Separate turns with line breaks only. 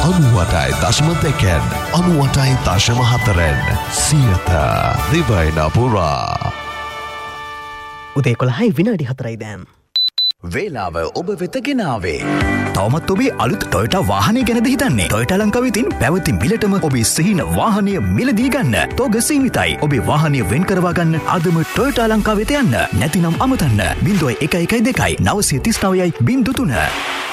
98.2 98.4 සියත දිවයින පුරා
උදේ 11:04 දැන්
වේලාව ඔබ වෙත ගෙනාවේ. තවමත් ඔබේ අලුත් ටොයෝටා වාහනය ගැනද හිතන්නේ? ටොයෝටා ලංකාවෙතින් පැවති මිලටම ඔබේ සිහින වාහනය මිලදී ගන්න. තෝග සීමිතයි. ඔබේ වාහනය වෙන් කරවා ගන්න අදම ටොයෝටා ලංකාවෙත යන්න. නැතිනම් අමතන්න 0112 939 03